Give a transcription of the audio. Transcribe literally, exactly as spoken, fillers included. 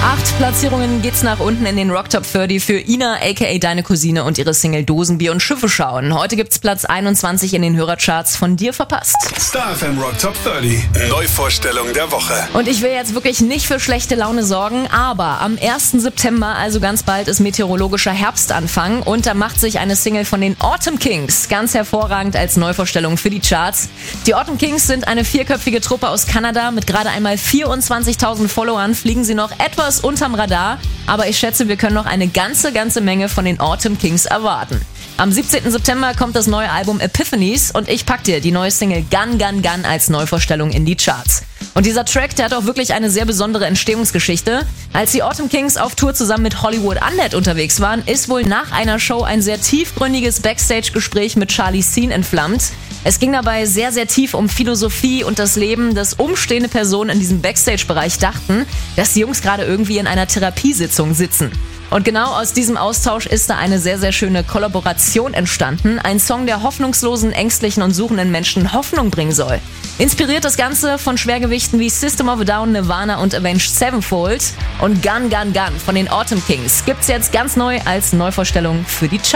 Acht Platzierungen geht's nach unten in den Rock Top dreißig für Ina, aka Deine Cousine, und ihre Single Dosenbier und Schiffe schauen. Heute gibt's Platz einundzwanzig in den Hörercharts von dir verpasst. Star F M Rock Top dreißig. Neuvorstellung der Woche. Und ich will jetzt wirklich nicht für schlechte Laune sorgen, aber am ersten September, also ganz bald, ist meteorologischer Herbstanfang und da macht sich eine Single von den Autumn Kings ganz hervorragend als Neuvorstellung für die Charts. Die Autumn Kings sind eine vierköpfige Truppe aus Kanada. Mit gerade einmal vierundzwanzigtausend Followern fliegen sie noch etwas unterm Radar, aber ich schätze, wir können noch eine ganze, ganze Menge von den Autumn Kings erwarten. Am siebzehnten September kommt das neue Album Epiphanies und ich pack dir die neue Single Gun Gun Gun als Neuvorstellung in die Charts. Und dieser Track, der hat auch wirklich eine sehr besondere Entstehungsgeschichte. Als die Autumn Kings auf Tour zusammen mit Hollywood Undead unterwegs waren, ist wohl nach einer Show ein sehr tiefgründiges Backstage-Gespräch mit Charlie Sheen entflammt. Es ging dabei sehr, sehr tief um Philosophie und das Leben, dass umstehende Personen in diesem Backstage-Bereich dachten, dass die Jungs gerade irgendwie in einer Therapiesitzung sitzen. Und genau aus diesem Austausch ist da eine sehr, sehr schöne Kollaboration entstanden. Ein Song, der hoffnungslosen, ängstlichen und suchenden Menschen Hoffnung bringen soll. Inspiriert das Ganze von Schwergewichten wie System of a Down, Nirvana und Avenged Sevenfold. Und Gun Gun Gun von den Autumn Kings gibt's jetzt ganz neu als Neuvorstellung für die Charts.